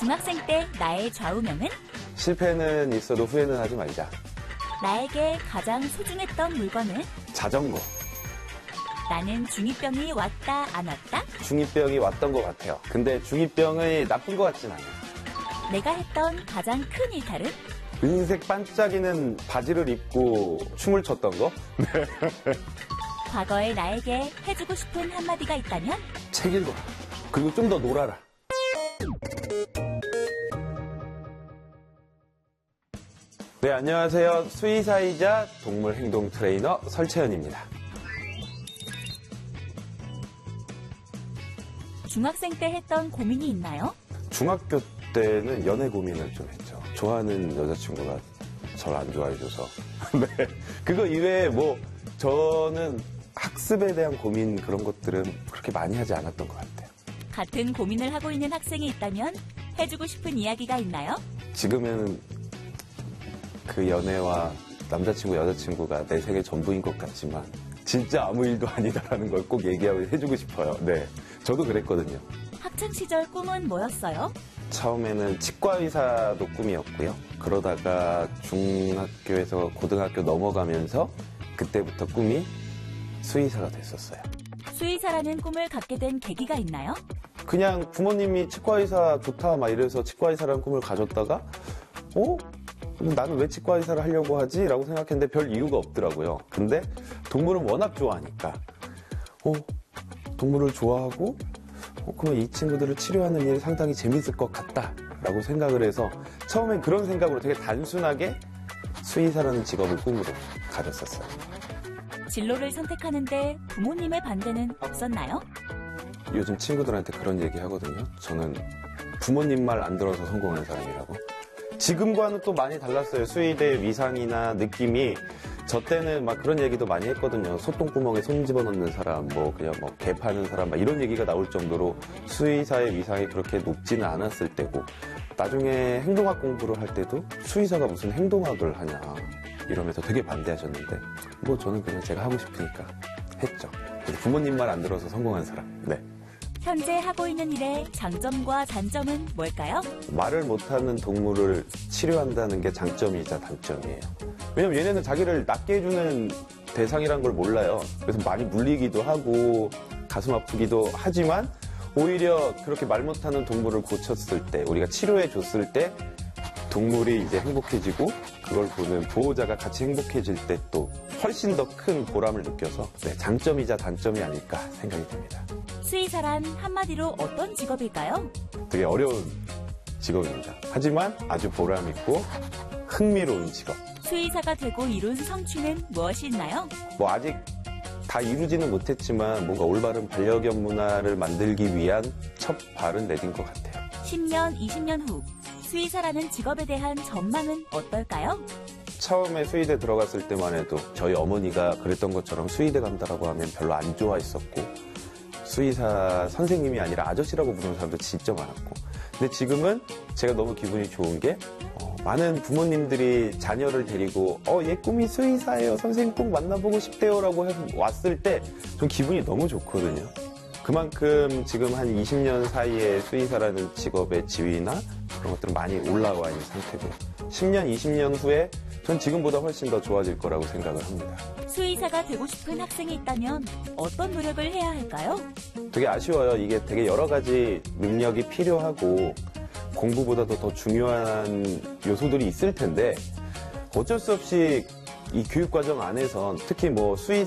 중학생 때 나의 좌우명은? 실패는 있어도 후회는 하지 말자. 나에게 가장 소중했던 물건은? 자전거. 나는 중2병이 왔다 안 왔다? 중2병이 왔던 것 같아요. 근데 중2병이 나쁜 것 같진 않아요. 내가 했던 가장 큰 일탈은? 은색 반짝이는 바지를 입고 춤을 췄던 거? 과거의 나에게 해주고 싶은 한마디가 있다면? 책 읽어라. 그리고 좀 더 놀아라. 네, 안녕하세요. 수의사이자 동물 행동 트레이너 설채연입니다. 중학생 때 했던 고민이 있나요? 중학교 때는 연애 고민을 좀 했죠. 좋아하는 여자친구가 저를 안 좋아해줘서. 네. 그거 이외에 저는 학습에 대한 고민 그런 것들은 그렇게 많이 하지 않았던 것 같아요. 같은 고민을 하고 있는 학생이 있다면 해주고 싶은 이야기가 있나요? 지금은 그 연애와 남자친구, 여자친구가 내 생애 전부인 것 같지만 진짜 아무 일도 아니다라는 걸 꼭 얘기하고 해주고 싶어요. 네, 저도 그랬거든요. 학창시절 꿈은 뭐였어요? 처음에는 치과의사도 꿈이었고요. 그러다가 중학교에서 고등학교 넘어가면서 그때부터 꿈이 수의사가 됐었어요. 수의사라는 꿈을 갖게 된 계기가 있나요? 그냥 부모님이 치과의사 좋다 막 이래서 치과의사라는 꿈을 가졌다가 나는 왜 치과의사를 하려고 하지? 라고 생각했는데 별 이유가 없더라고요. 근데 동물은 워낙 좋아하니까 동물을 좋아하고 그러면 이 친구들을 치료하는 일이 상당히 재밌을 것 같다 라고 생각을 해서 처음엔 그런 생각으로 되게 단순하게 수의사라는 직업을 꿈으로 가졌었어요. 진로를 선택하는데 부모님의 반대는 없었나요? 요즘 친구들한테 그런 얘기 하거든요. 저는 부모님 말 안 들어서 성공한 사람이라고. 지금과는 또 많이 달랐어요. 수의대 위상이나 느낌이. 저 때는 막 그런 얘기도 많이 했거든요. 소똥구멍에 손 집어넣는 사람, 그냥 개 파는 사람, 이런 얘기가 나올 정도로 수의사의 위상이 그렇게 높지는 않았을 때고, 나중에 행동학 공부를 할 때도 수의사가 무슨 행동학을 하냐, 이러면서 되게 반대하셨는데, 저는 그냥 제가 하고 싶으니까 했죠. 부모님 말 안 들어서 성공한 사람. 네. 현재 하고 있는 일의 장점과 단점은 뭘까요? 말을 못하는 동물을 치료한다는 게 장점이자 단점이에요. 왜냐면 얘네는 자기를 낫게 해주는 대상이란 걸 몰라요. 그래서 많이 물리기도 하고 가슴 아프기도 하지만 오히려 그렇게 말 못하는 동물을 고쳤을 때, 우리가 치료해 줬을 때 동물이 이제 행복해지고 그걸 보는 보호자가 같이 행복해질 때 또 훨씬 더 큰 보람을 느껴서 장점이자 단점이 아닐까 생각이 듭니다. 수의사란 한마디로 어떤 직업일까요? 되게 어려운 직업입니다. 하지만 아주 보람있고 흥미로운 직업. 수의사가 되고 이룬 성취는 무엇이 있나요? 아직 다 이루지는 못했지만 뭔가 올바른 반려견 문화를 만들기 위한 첫 발은 내딘 것 같아요. 10년, 20년 후 수의사라는 직업에 대한 전망은 어떨까요? 처음에 수의대 들어갔을 때만 해도 저희 어머니가 그랬던 것처럼 수의대 간다라고 하면 별로 안 좋아했었고, 수의사 선생님이 아니라 아저씨라고 부르는 사람도 진짜 많았고, 근데 지금은 제가 너무 기분이 좋은 게 많은 부모님들이 자녀를 데리고 얘 꿈이 수의사예요, 선생님 꼭 만나보고 싶대요 라고 해서 왔을 때 전 기분이 너무 좋거든요. 그만큼 지금 한 20년 사이에 수의사라는 직업의 지위나 그런 것들은 많이 올라와 있는 상태고, 10년, 20년 후에 전 지금보다 훨씬 더 좋아질 거라고 생각을 합니다. 수의사가 되고 싶은 학생이 있다면 어떤 노력을 해야 할까요? 되게 아쉬워요. 이게 되게 여러 가지 능력이 필요하고 공부보다도 더 중요한 요소들이 있을 텐데 어쩔 수 없이 이 교육과정 안에선 특히 수의